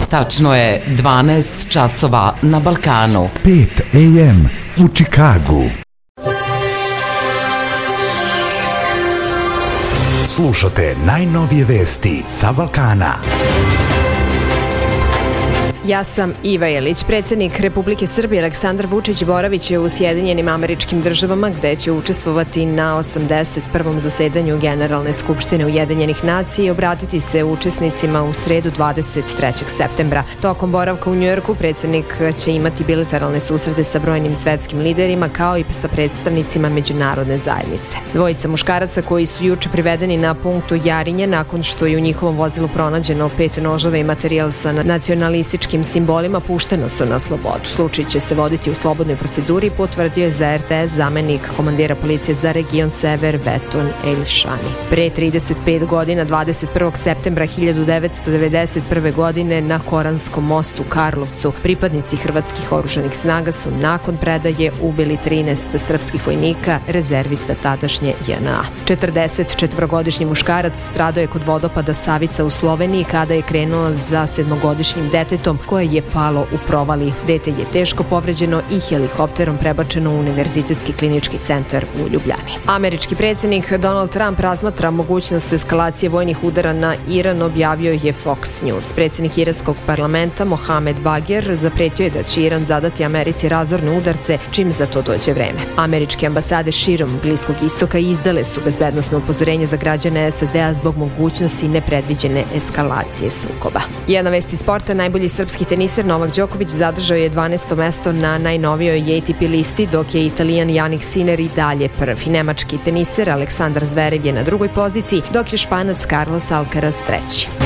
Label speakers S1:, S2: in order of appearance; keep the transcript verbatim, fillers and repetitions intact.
S1: Tačno je dvanaest časova na Balkanu.
S2: pet a m u Čikagu. Slušate najnovije vesti sa Balkana.
S3: Ja sam Iva Jelić. Predsjednik Republike Srbije Aleksandar Vučić boravić je u Sjedinjenim Američkim Državama gde će učestvovati na osamdeset prvom zasedanju Generalne skupštine Ujedinjenih nacija i obratiti se učesnicima u sredu dvadeset trećeg septembra. Tokom boravka u Njujorku predsjednik će imati bilateralne susrete sa brojnim svetskim liderima kao i sa predstavnicima međunarodne zajednice. Dvojica muškaraca koji su juče privedeni na punktu Jarinje nakon što je u njihovom vozilu pronađeno pet noževa i materijal sa nacionalističkim simbolima puštena su na slobodu. Slučaj će se voditi u slobodnoj proceduri, potvrdio je za er te es zamenik komandira policije za region Sever Beton Elšani. Pre trideset pet godina, dvadeset prvog septembra hiljadu devetsto devedeset prve godine na Koranskom mostu u Karlovcu, pripadnici hrvatskih oružanih snaga su nakon predaje ubili trinaest srpskih vojnika, rezervista tadašnje je en a. četrdesetčetvorogodišnji muškarac stradao je kod vodopada Savica u Sloveniji kada je krenuo za sedmogodišnjim detetom koje je palo u provali. Dete je teško povređeno i helikopterom prebačeno u Univerzitetski klinički centar u Ljubljani. Američki predsjednik Donald Trump razmatra mogućnost eskalacije vojnih udara na Iran, objavio je Fox News. Predsjednik iranskog parlamenta Mohamed Bagher zapretio je da će Iran zadati Americi razorne udarce čim za to dođe vreme. Američke ambasade širom Bliskog istoka izdale su bezbednosno upozorenje za građane es a de a zbog mogućnosti nepredviđene eskalacije sukoba. Jedna vest iz sporta, najbolji srpski teniser Novak Đoković zadržao je dvanaesto mesto na najnovijoj A T P listi, dok je Italijan Jannik Sinner i dalje prvi. Nemački teniser Aleksandar Zverev je na drugoj poziciji, dok je Španac Carlos Alcaraz treći.